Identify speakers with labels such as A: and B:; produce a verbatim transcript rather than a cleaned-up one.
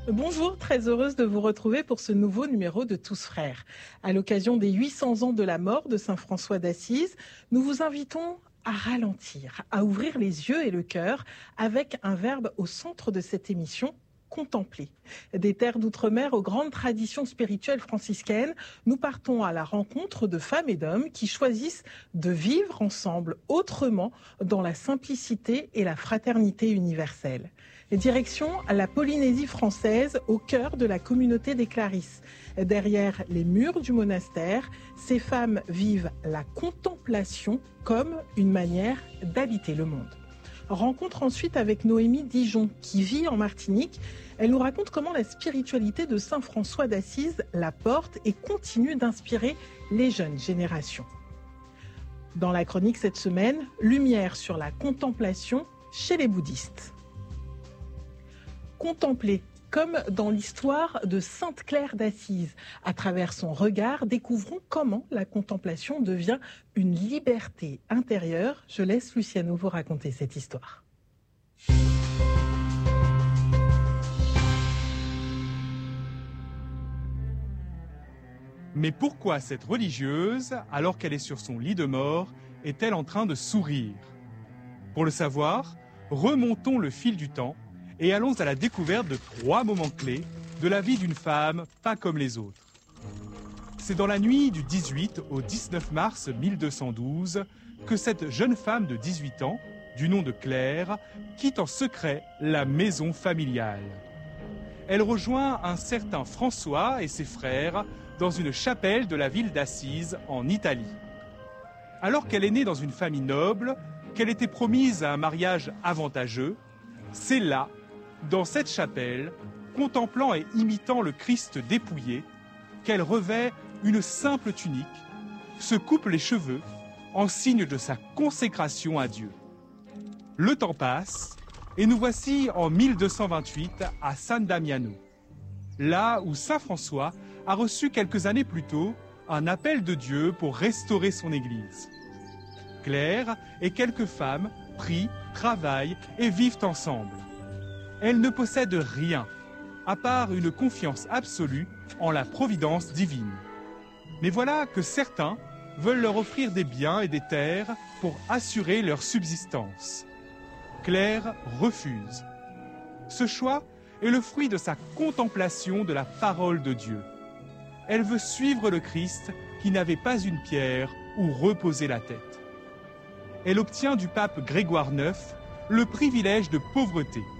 A: Bonjour, très heureuse de vous retrouver pour ce nouveau numéro de Tous Frères. À l'occasion des huit cents ans de la mort de saint François d'Assise, nous vous invitons à ralentir, à ouvrir les yeux et le cœur avec un verbe au centre de cette émission, contempler. Des terres d'outre-mer aux grandes traditions spirituelles franciscaines, nous partons à la rencontre de femmes et d'hommes qui choisissent de vivre ensemble autrement dans la simplicité et la fraternité universelle. Direction la Polynésie française, au cœur de la communauté des Clarisses. Derrière les murs du monastère, ces femmes vivent la contemplation comme une manière d'habiter le monde. Rencontre ensuite avec Noémie Dijon, qui vit en Martinique. Elle nous raconte comment la spiritualité de saint François d'Assise la porte et continue d'inspirer les jeunes générations. Dans la chronique cette semaine, lumière sur la contemplation chez les bouddhistes. Contempler, comme dans l'histoire de Sainte Claire d'Assise. À travers son regard, découvrons comment la contemplation devient une liberté intérieure. Je laisse Luciano vous raconter cette histoire.
B: Mais pourquoi cette religieuse, alors qu'elle est sur son lit de mort, est-elle en train de sourire? Pour le savoir, remontons le fil du temps et allons à la découverte de trois moments clés de la vie d'une femme pas comme les autres. C'est dans la nuit du dix-huit au dix-neuf mars mille deux cent douze que cette jeune femme de dix-huit ans, du nom de Claire, quitte en secret la maison familiale. Elle rejoint un certain François et ses frères dans une chapelle de la ville d'Assise en Italie. Alors qu'elle est née dans une famille noble, qu'elle était promise à un mariage avantageux, c'est là, dans cette chapelle, contemplant et imitant le Christ dépouillé, qu'elle revêt une simple tunique, se coupe les cheveux en signe de sa consécration à Dieu. Le temps passe et nous voici en mille deux cent vingt-huit à San Damiano, là où saint François a reçu quelques années plus tôt un appel de Dieu pour restaurer son église. Claire et quelques femmes prient, travaillent et vivent ensemble. Elles ne possèdent rien, à part une confiance absolue en la providence divine. Mais voilà que certains veulent leur offrir des biens et des terres pour assurer leur subsistance. Claire refuse. Ce choix est le fruit de sa contemplation de la parole de Dieu. Elle veut suivre le Christ qui n'avait pas une pierre où reposer la tête. Elle obtient du pape Grégoire neuf le privilège de pauvreté.